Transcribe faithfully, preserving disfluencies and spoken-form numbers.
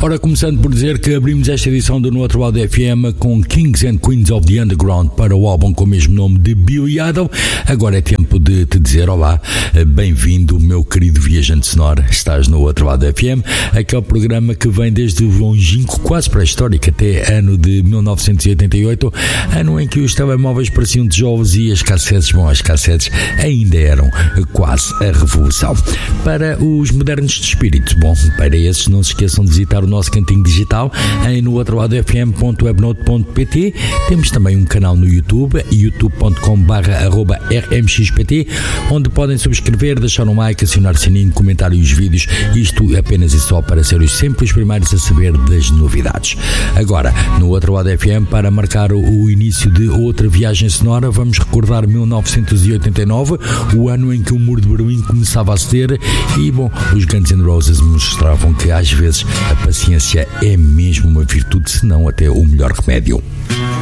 Ora, começando por dizer que abrimos esta edição do No Outro Lado F M com Kings and Queens of the Underground para o álbum com o mesmo nome de Billy Idol. Agora é tempo de te dizer olá, bem-vindo, meu querido viajante sonoro. Estás no Outro Lado F M, aquele programa que vem desde o longínquo, quase pré-histórico, até ano de mil novecentos e oitenta e oito, ano em que os telemóveis pareciam tijolos e as cassetes, bom, as cassetes ainda eram quase a revolução. Para os modernos de espírito, bom, para esses não se esqueçam de visitar o nosso cantinho digital em no outro lado f m ponto webnote ponto p t. Temos também um canal no YouTube, youtube ponto com barra arroba r m x p t, onde podem subscrever, deixar um like, acionar o sininho, comentar os vídeos, isto apenas e só para ser os sempre os primeiros a saber das novidades. Agora, no Outro Lado F M, para marcar o início de outra viagem sonora, vamos recordar mil novecentos e oitenta e nove, o ano em que o muro de Berlim começava a ceder e, bom, os Guns N' Roses mostravam que às vezes a paciência é mesmo uma virtude, se não até o melhor remédio.